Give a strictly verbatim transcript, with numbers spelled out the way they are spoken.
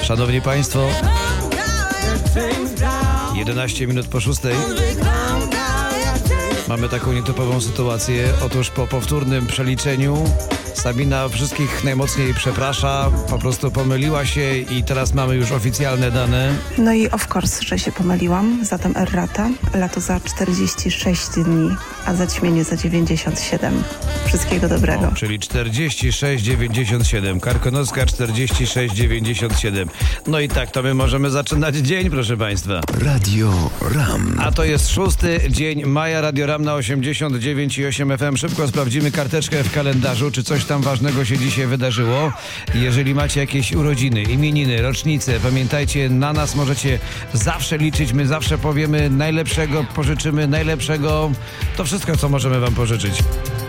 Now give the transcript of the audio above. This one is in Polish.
Szanowni Państwo, jedenaście minut po szóstej. Mamy taką nietypową sytuację. Otóż po powtórnym przeliczeniu Sabina wszystkich najmocniej przeprasza, po prostu pomyliła się i teraz mamy już oficjalne dane. No i of course, że się pomyliłam, zatem errata, lato za czterdzieści sześć dni, a zaćmienie za dziewięćdziesiąt siedem. Wszystkiego dobrego. O, czyli czterdzieści sześć dziewięćdziesiąt siedem, Karkonoska czterdzieści sześć dziewięćdziesiąt siedem. No i tak to my możemy zaczynać dzień, proszę Państwa. Radio RAM. A to jest szósty dzień maja, Radio RAM na osiemdziesiąt dziewięć i osiem F M. Szybko sprawdzimy karteczkę w kalendarzu, czy coś tam ważnego się dzisiaj wydarzyło. Jeżeli macie jakieś urodziny, imieniny, rocznice, pamiętajcie, na nas możecie zawsze liczyć. My zawsze powiemy najlepszego, pożyczymy najlepszego. To wszystko, co możemy Wam pożyczyć.